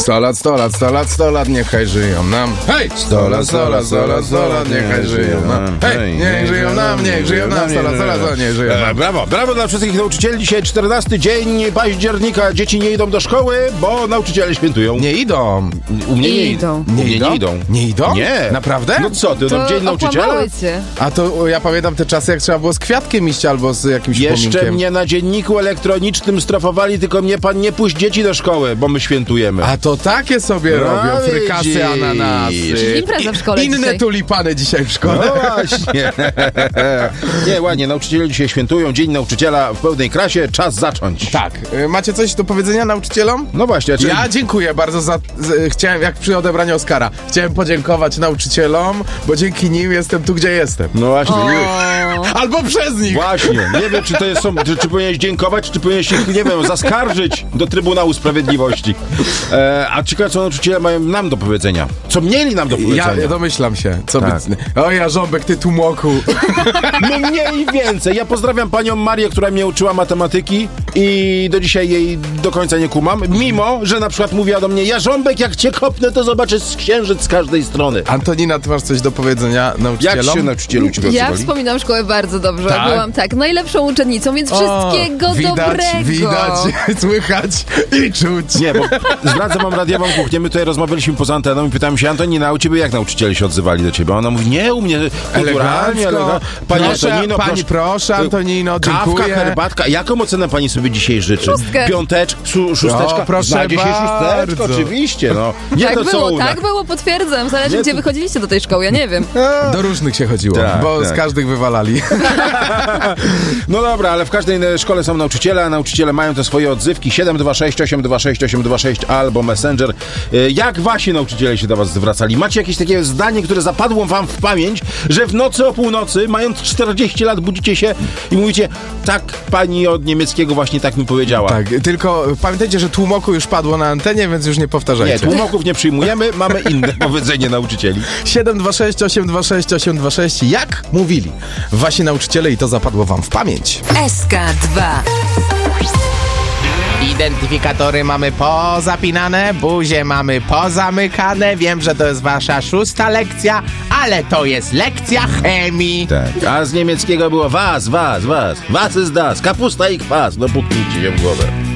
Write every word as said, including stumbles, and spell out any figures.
Sto lat, sto lat, sto lat, sto lat, niechaj żyją nam. Hej! Sto lat, sto lat, sto lat, sto lat, niechaj żyją nam. Hej! Niech żyją nam, niech żyją nam, sto lat, sto lat, niech żyją nam. Brawo, brawo dla wszystkich nauczycieli. Dzisiaj czternasty dzień października. Dzieci nie idą do szkoły, bo nauczyciele świętują. Nie idą. U mnie nie, Nie idą. idą. U mnie nie idą. Nie idą? Nie. Naprawdę? No co ty, no To dzień nauczyciela? okłamałeś się. A to ja pamiętam te czasy, jak trzeba było z kwiatkiem iść albo z jakimś Jeszcze pominkiem. mnie na dzienniku elektronicznym strofowali, tylko mnie pan nie puść dzieci do szkoły, bo my świętujemy. A to takie sobie No robią, widzisz. frykasy, ananasy. Impreza w szkole Inne dzisiaj. tulipany dzisiaj w szkole. No właśnie. Nie, ładnie, nauczyciele dzisiaj świętują. Dzień nauczyciela w pełnej krasie, czas zacząć. Tak. Y, Macie coś do powiedzenia nauczycielom? No właśnie, czy... Ja dziękuję bardzo za... Z, chciałem, jak przy odebraniu Oscara, chciałem podziękować nauczycielom, bo dzięki nim jestem tu, gdzie jestem. No właśnie. O, Albo przez nich. Właśnie, nie wiem, czy to jest, są, czy, czy powinieneś dziękować, czy powinieneś ich, nie wiem, zaskarżyć do Trybunału Sprawiedliwości. E, a ciekawe, co nauczyciele mają nam do powiedzenia. Co mieli nam do powiedzenia. Ja domyślam się, co Tak. by... O ja, Żąbek, ty tłumoku. No mniej więcej. Ja pozdrawiam panią Marię, która mnie uczyła matematyki i do dzisiaj jej do końca nie kumam, mimo, że na przykład mówiła do mnie: Jarząbek, jak cię kopnę, to zobaczysz księżyc z każdej strony. Antonina, ty masz coś do powiedzenia Jak nauczycielom? się nauczycielu ciebie ja odzywali? wspominam szkołę bardzo dobrze. Tak? Byłam tak, najlepszą uczennicą, więc wszystkiego widać, dobrego. Widać, słychać i czuć. Nie, bo zdradzę wam radiową kuchnię, my tutaj rozmawialiśmy poza anteną i pytałem się: Antonina, u ciebie jak nauczyciele się odzywali do ciebie? A ona mówi: nie, u mnie kulturalnie, Elegancko. elegancko. Pani Proszę, Antonino, pani, proszę. proszę, Antonino, Kawka, dziękuję. herbatka. Jaką ocenę pani sobie dzisiaj życzy? Szóstkę. Piąteczka, su, szósteczka? O, proszę Znajdzie się szósteczka, bardzo. oczywiście, no. Nie Tak to, co było, u nas. tak było, potwierdzam. Zależy, Nie, gdzie to- wychodziliście do tej szkoły, ja nie wiem. Do różnych się chodziło, Tak, bo tak. z każdych wywalali. No dobra, ale w każdej szkole są nauczyciele, a nauczyciele mają te swoje odzywki. siedem dwa sześć, osiem dwa sześć, osiem dwa sześć albo Messenger. Y, Jak wasi nauczyciele się do was zwracali? Macie jakieś takie zdanie, które zapadło wam w pamięć, że w nocy o północy, mając czterdzieści lat, budzicie się i mówicie: tak, pani od niemieckiego właśnie tak mi powiedziała. Tak, tylko pamiętajcie, że tłumoku już padło na antenie, więc już nie Nie, powtarzajcie. tłumoków nie przyjmujemy, mamy inne powiedzenie nauczycieli. siedem dwa sześć, osiem dwa sześć, osiem dwa sześć. Jak mówili wasi nauczyciele i to zapadło wam w pamięć? S K dwa. Identyfikatory mamy pozapinane, buzie mamy pozamykane. Wiem, że to jest wasza szósta lekcja, ale to jest lekcja chemii. Tak, a z niemieckiego było was, was, was. Was ist das, kapusta i kwas. No puknijcie się w głowę.